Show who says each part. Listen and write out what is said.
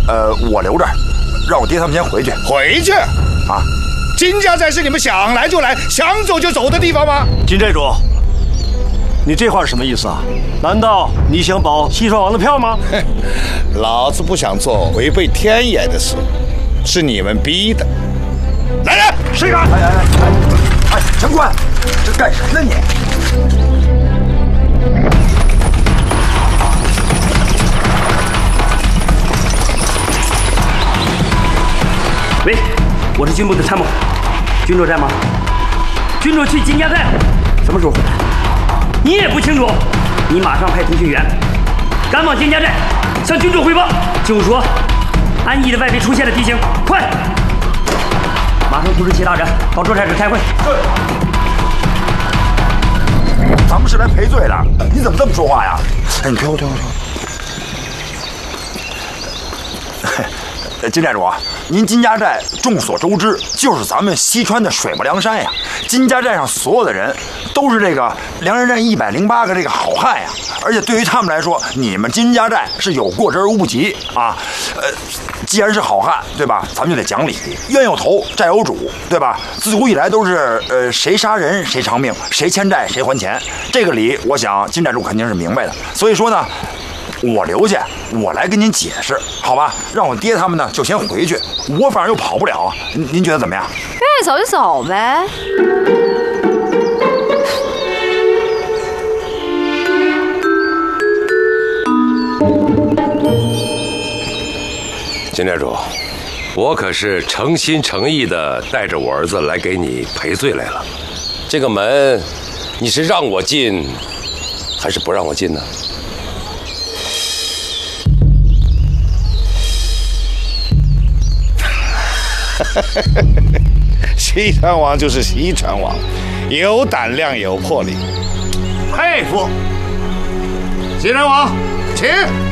Speaker 1: 我留着，让我爹他们先回去。
Speaker 2: 回去？
Speaker 1: 啊，
Speaker 2: 金家寨是你们想来就来、想走就走的地方吗？
Speaker 3: 金寨主，你这话是什么意思啊？难道你想保西川王的票吗？
Speaker 2: 老子不想做违背天爷的事，是你们逼的。来人，
Speaker 3: 谁敢？
Speaker 1: 哎，长官，这干什么呢你？
Speaker 4: 喂，我是军部的参谋，军座在吗？军座去金家寨，什么时候回来？你也不清楚，你马上派通讯员赶往金家寨，向军座汇报，就说安邑的外围出现了敌情，快！马上通知其他人到桌寨室开会。
Speaker 1: 咱们是来赔罪的，你怎么这么说话呀？哎，你听我。金寨主，您金家寨众所周知，就是咱们西川的水泊梁山呀。金家寨上所有的人都是这个梁山寨108个这个好汉呀。而且对于他们来说，你们金家寨是有过之而无不及啊。既然是好汉，对吧？咱们就得讲理，冤有头，债有主，对吧？自古以来都是谁杀人谁偿命，谁欠债谁还钱。这个理，我想金寨主肯定是明白的。所以说呢，我留下，我来跟您解释，好吧？让我爹他们呢就先回去，我反正又跑不了，您觉得怎么样？
Speaker 5: 愿意走就走呗。
Speaker 6: 金寨主，我可是诚心诚意的带着我儿子来给你赔罪来了。这个门，你是让我进，还是不让我进呢？
Speaker 2: 西川王就是西川王，有胆量有魄力，佩服。西川王，请。